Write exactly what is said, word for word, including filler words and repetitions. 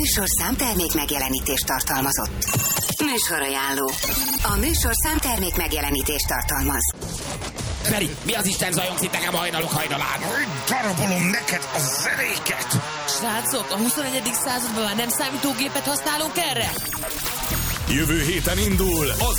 műsorszám termék megjelenítést tartalmazott. Műsorajánló. A műsorszám termék megjelenítést tartalmaz. Feri, mi az Isten zajongsz itt nekem hajnalok hajnalán? Darabolom neked a zenéket! Srácok, a huszonegyedik században már nem számítógépet használunk erre? Jövő héten indul az